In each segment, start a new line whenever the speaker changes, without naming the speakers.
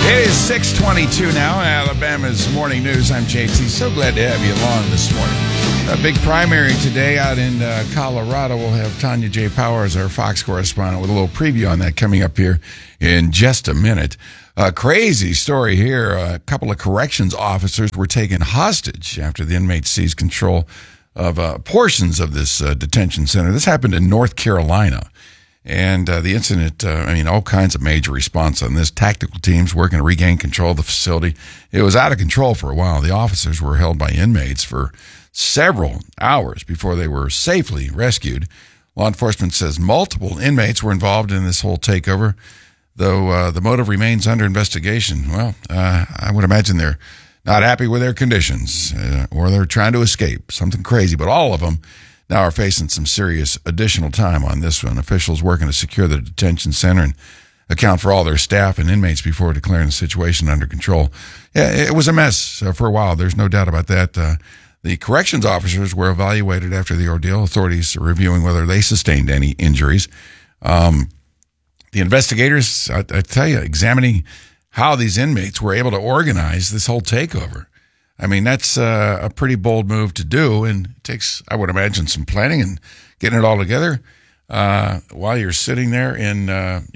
It is 6:22 now, Alabama's Morning News. I'm JT. So glad to have you along this morning. A big primary today out in Colorado. We'll have Tanya J. Powers, our Fox correspondent, with a little preview on that coming up here in just a minute. A crazy story here. A couple of corrections officers were taken hostage after the inmates seized control of portions of this detention center. This happened in North Carolina. And the incident, all kinds of major response on this. Tactical teams working to regain control of the facility. It was out of control for a while. The officers were held by inmates for several hours before they were safely rescued. Law enforcement says multiple inmates were involved in this whole takeover, though the motive remains under investigation. Well, I would imagine they're not happy with their conditions or they're trying to escape. Something crazy, but all of them now are facing some serious additional time on this one. Officials working to secure the detention center and account for all their staff and inmates before declaring the situation under control. Yeah, it was a mess for a while. There's no doubt about that. The corrections officers were evaluated after the ordeal. Authorities are reviewing whether they sustained any injuries. The investigators, I tell you, examining how these inmates were able to organize this whole takeover. I mean, that's a pretty bold move to do, and it takes, I would imagine, some planning and getting it all together while you're sitting there in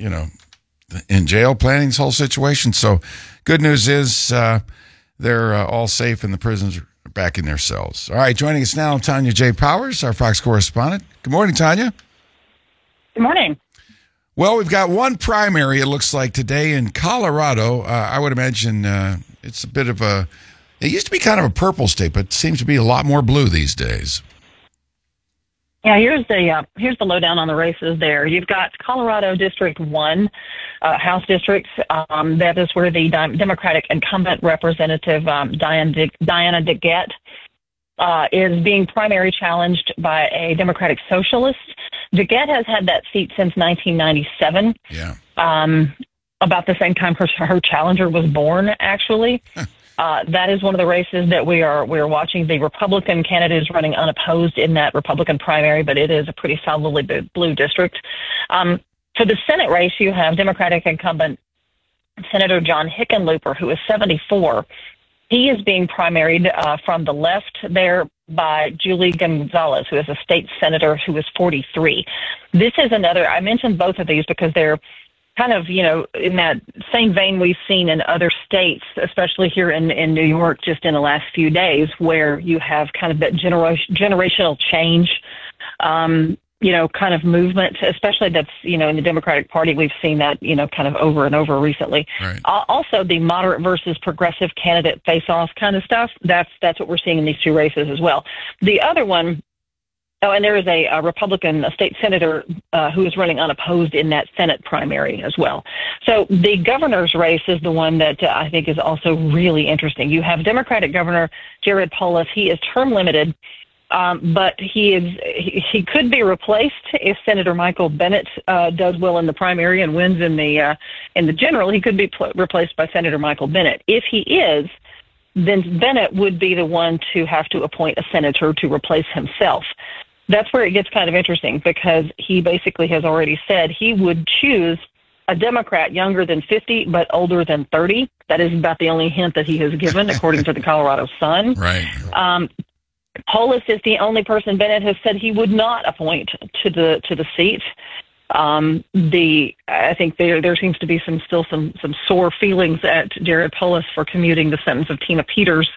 jail planning this whole situation. So good news is they're all safe and the prisoners are back in their cells. All right, joining us now, Tanya J. Powers, our Fox correspondent. Good morning, Tanya.
Good morning.
Well, we've got one primary, it looks like, today in Colorado. I would imagine it's a bit of a... It used to be kind of a purple state, but it seems to be a lot more blue these days.
Yeah, here's the lowdown on the races there. You've got Colorado District 1, House District. That is where the Democratic incumbent representative, Diana DeGette, is being primary challenged by a Democratic socialist. DeGette has had that seat since 1997.
Yeah.
About the same time her challenger was born, actually. That is one of the races that we're watching. The Republican candidate is running unopposed in that Republican primary, but it is a pretty solidly blue district. For the Senate race, you have Democratic incumbent Senator John Hickenlooper, who is 74. He is being primaried from the left there by Julie Gonzalez, who is a state senator who is 43. This is another, I mentioned both of these because they're kind of, in that same vein we've seen in other states, especially here in New York just in the last few days, where you have kind of that generational change, kind of movement, especially that's, in the Democratic Party. We've seen that, kind of over and over recently.
Right.
Also, the moderate versus progressive candidate face-off kind of stuff, that's what we're seeing in these two races as well. The other one, and there is a Republican, a state senator who is running unopposed in that Senate primary as well. So the governor's race is the one that I think is also really interesting. You have Democratic Governor Jared Polis. He is term limited, but he could be replaced if Senator Michael Bennet does well in the primary and wins in the general. He could be replaced by Senator Michael Bennet. If he is, then Bennet would be the one to have to appoint a senator to replace himself. That's where it gets kind of interesting because he basically has already said he would choose a Democrat younger than 50 but older than 30. That is about the only hint that he has given, according to the Colorado Sun.
Right.
Polis is the only person Bennett has said he would not appoint to the seat. I think there seems to be some sore feelings at Jared Polis for commuting the sentence of Tina Peters.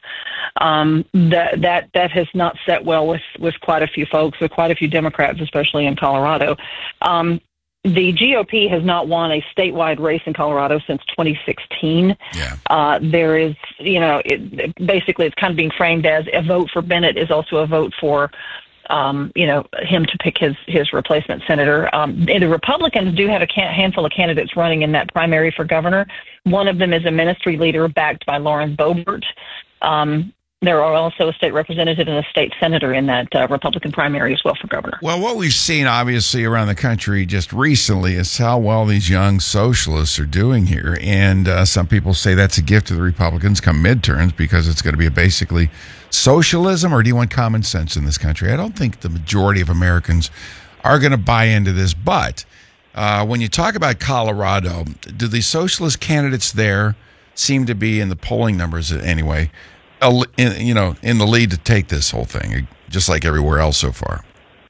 That has not set well with quite a few folks, with quite a few Democrats, especially in Colorado. The GOP has not won a statewide race in Colorado since 2016.
Yeah.
There is, basically it's kind of being framed as a vote for Bennett is also a vote for him to pick his replacement senator. The Republicans do have a handful of candidates running in that primary for governor. One of them is a ministry leader backed by Lauren Boebert. There are also a state representative and a state senator in that Republican primary as well for governor.
Well, what we've seen, obviously, around the country just recently is how well these young socialists are doing here. And some people say that's a gift to the Republicans come midterms because it's going to be basically socialism, or do you want common sense in this country? I don't think the majority of Americans are going to buy into this. But when you talk about Colorado, do the socialist candidates there seem to be in the polling numbers anyway, in the lead to take this whole thing, just like everywhere else so far.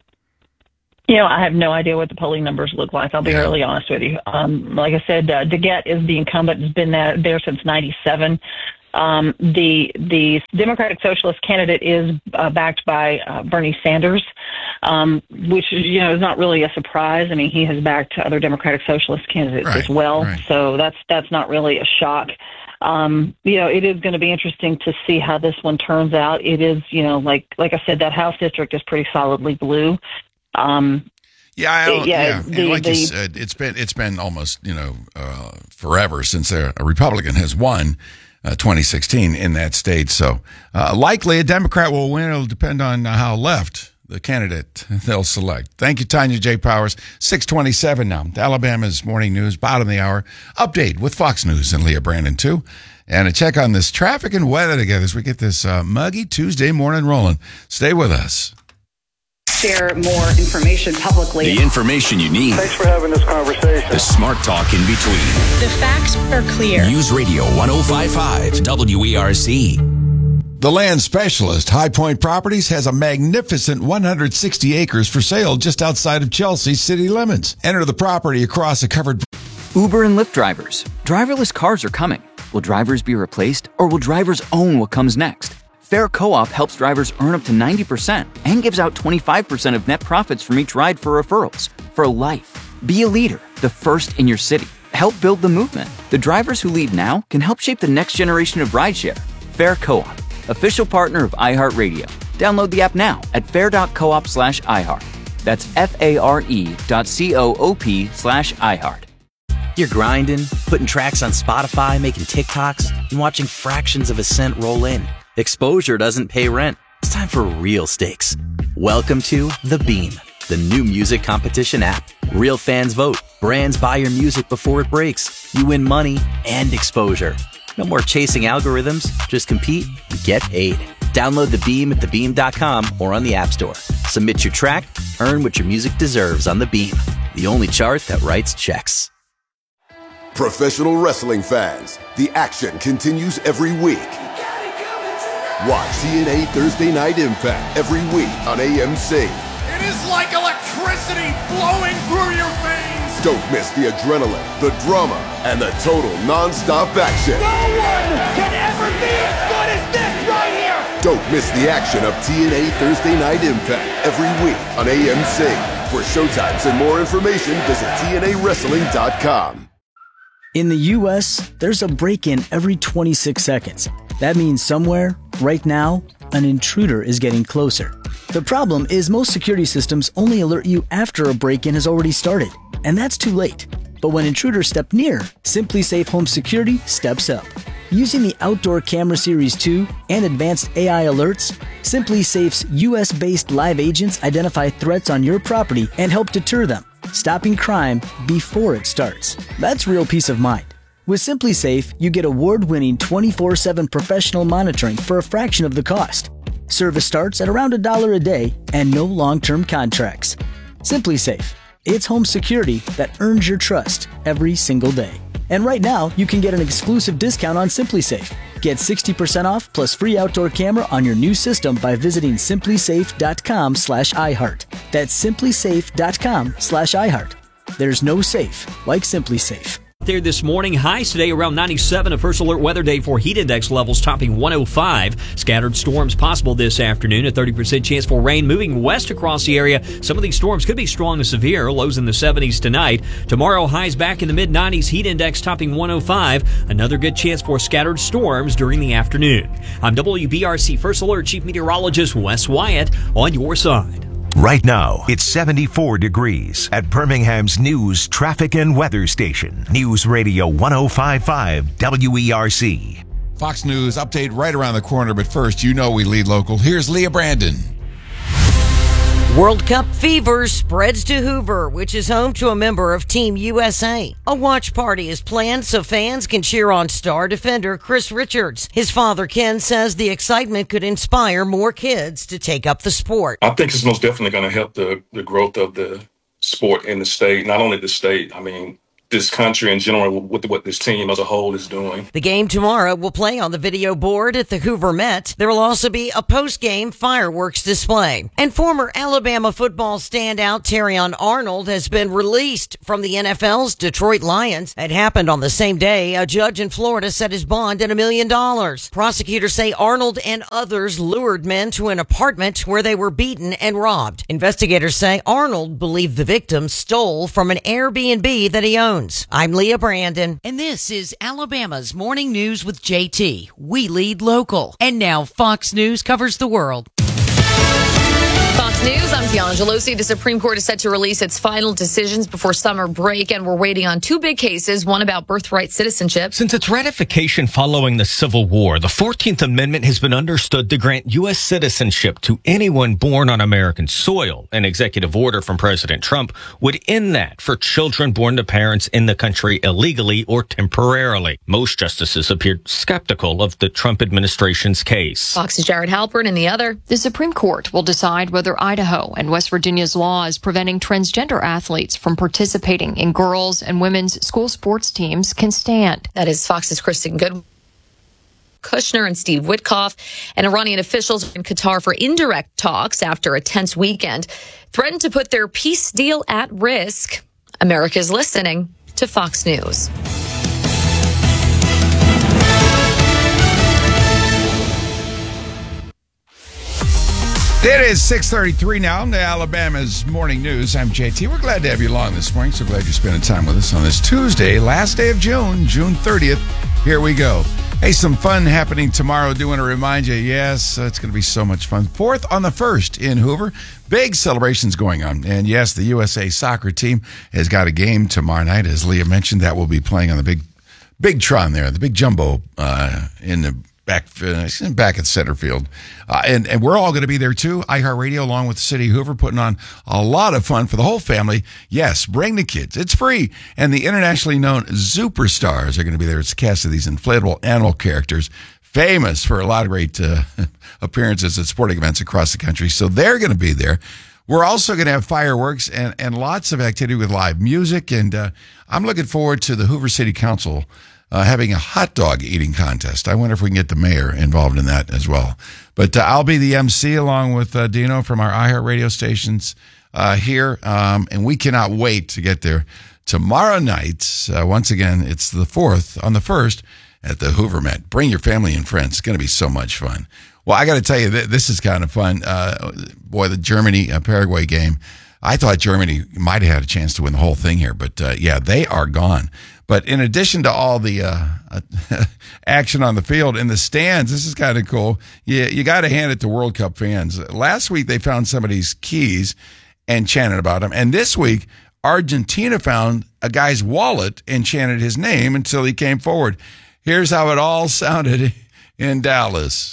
I have no idea what the polling numbers look like. I'll be really honest with you. Like I said, DeGette is the incumbent, has been there since '97. The Democratic Socialist candidate is backed by Bernie Sanders, which is not really a surprise. I mean, he has backed other Democratic Socialist candidates as well, so that's not really a shock. It is going to be interesting to see how this one turns out. It is, like I said, that House district is pretty solidly blue.
Like you said, it's been almost forever since a Republican has won 2016 in that state. So likely a Democrat will win. It'll depend on how left the candidate they'll select. Thank you, Tanya J. Powers. 6:27 now. Alabama's morning news, bottom of the hour update with Fox News and Leah Brandon too. And a check on this traffic and weather together as we get this muggy Tuesday morning rolling. Stay with us.
Share more information publicly.
The information you need.
Thanks for having this conversation.
The smart talk in between.
The facts are clear.
News Radio 105.5 WERC.
The land specialist, High Point Properties, has a magnificent 160 acres for sale just outside of Chelsea city limits. Enter the property across a covered...
Uber and Lyft drivers. Driverless cars are coming. Will drivers be replaced, or will drivers own what comes next? Fair Co-op helps drivers earn up to 90% and gives out 25% of net profits from each ride for referrals. For life. Be a leader, the first in your city. Help build the movement. The drivers who lead now can help shape the next generation of rideshare. Fair Co-op, official partner of iHeartRadio. Download the app now at fair.coop/iHeart. That's FARE.coop/iHeart.
You're grinding, putting tracks on Spotify, making TikToks, and watching fractions of a cent roll in. Exposure doesn't pay rent. It's time for real stakes. Welcome to The Beam, the new music competition app. Real fans vote. Brands buy your music before it breaks. You win money and exposure. No more chasing algorithms. Just compete and get paid. Download The Beam at thebeam.com or on the App Store. Submit your track. Earn what your music deserves on The Beam, the only chart that writes checks.
Professional wrestling fans, the action continues every week. Watch TNA Thursday Night Impact every week on AMC.
It is like electricity flowing through your veins.
Don't miss the adrenaline, the drama, and the total non-stop action.
No one can ever be as good as this right here.
Don't miss the action of TNA Thursday Night Impact every week on AMC. For showtimes and more information, visit TNAWrestling.com.
In the U.S., there's a break-in every 26 seconds. That means somewhere, right now, an intruder is getting closer. The problem is most security systems only alert you after a break-in has already started, and that's too late. But when intruders step near, SimpliSafe Home Security steps up. Using the Outdoor Camera Series 2 and advanced AI alerts, SimpliSafe's U.S.-based live agents identify threats on your property and help deter them, stopping crime before it starts. That's real peace of mind. With SimpliSafe, you get award-winning 24/7 professional monitoring for a fraction of the cost. Service starts at around $1 a day and no long-term contracts. SimpliSafe. It's home security that earns your trust every single day. And right now, you can get an exclusive discount on SimpliSafe. Get 60% off plus free outdoor camera on your new system by visiting simplisafe.com/iHeart. That's simplisafe.com/iHeart. There's no safe like SimpliSafe.
There this morning, highs today around 97, a first alert weather day for heat index levels topping 105. Scattered storms possible this afternoon, a 30% chance for rain moving west across the area. Some of these storms could be strong to severe, lows in the 70s tonight. Tomorrow, highs back in the mid-90s, heat index topping 105. Another good chance for scattered storms during the afternoon. I'm WBRC First Alert Chief Meteorologist Wes Wyatt on your side.
Right now, it's 74 degrees at Birmingham's news, traffic, and weather station. News Radio 105.5 WERC.
Fox News update right around the corner, but first, we lead local. Here's Leah Brandon.
World Cup fever spreads to Hoover, which is home to a member of Team USA. A watch party is planned so fans can cheer on star defender Chris Richards. His father, Ken, says the excitement could inspire more kids to take up the sport.
I think it's most definitely going to help the growth of the sport in the state. Not only the state,
this country in general, with what this team as a whole is doing.
The game tomorrow will play on the video board at the Hoover Met. There will also be a post-game fireworks display. And former Alabama football standout Terrion Arnold has been released from the NFL's Detroit Lions. It happened on the same day a judge in Florida set his bond at $1 million. Prosecutors say Arnold and others lured men to an apartment where they were beaten and robbed. Investigators say Arnold believed the victim stole from an Airbnb that he owned. I'm Leah Brandon.
And this is Alabama's Morning News with JT. We lead local. And now Fox News covers the world.
Fox News, I'm Tiana Gelosi. The Supreme Court is set to release its final decisions before summer break, and we're waiting on two big cases, one about birthright citizenship.
Since its ratification following the Civil War, the 14th Amendment has been understood to grant U.S. citizenship to anyone born on American soil. An executive order from President Trump would end that for children born to parents in the country illegally or temporarily. Most justices appeared skeptical of the Trump administration's case.
Fox's Jared Halpern in the other.
The Supreme Court will decide whether Idaho and West Virginia's laws preventing transgender athletes from participating in girls' and women's school sports teams can stand.
That is Fox's Kristen Good. Kushner and Steve Witkoff and Iranian officials in Qatar for indirect talks after a tense weekend threatened to put their peace deal at risk. America's listening to Fox News.
It is 6:33 now on Alabama's Morning News. I'm JT. We're glad to have you along this morning. So glad you're spending time with us on this Tuesday, last day of June 30th. Here we go. Hey, some fun happening tomorrow. Do want to remind you, yes, it's going to be so much fun. 4th on the 1st in Hoover. Big celebrations going on. And yes, the USA soccer team has got a game tomorrow night. As Leah mentioned, that will be playing on the big Tron there, the big jumbo in the back at center field. And we're all going to be there too. iHeartRadio, along with the City of Hoover, putting on a lot of fun for the whole family. Yes, bring the kids. It's free. And the internationally known Superstars are going to be there. It's a cast of these inflatable animal characters, famous for a lot of great appearances at sporting events across the country. So they're going to be there. We're also going to have fireworks and lots of activity with live music. And I'm looking forward to the Hoover City Council having a hot dog eating contest. I wonder if we can get the mayor involved in that as well. But I'll be the MC along with Dino from our iHeartRadio stations here. And we cannot wait to get there tomorrow night. Once again, it's the 4th on the 1st at the Hoover Met. Bring your family and friends. It's going to be so much fun. Well, I got to tell you, this is kind of fun. Boy, the Germany-Paraguay game, I thought Germany might have had a chance to win the whole thing here. But, yeah, they are gone. But in addition to all the action on the field, in the stands, this is kind of cool. You got to hand it to World Cup fans. Last week, they found somebody's keys and chanted about them. And this week, Argentina found a guy's wallet and chanted his name until he came forward. Here's how it all sounded in Dallas.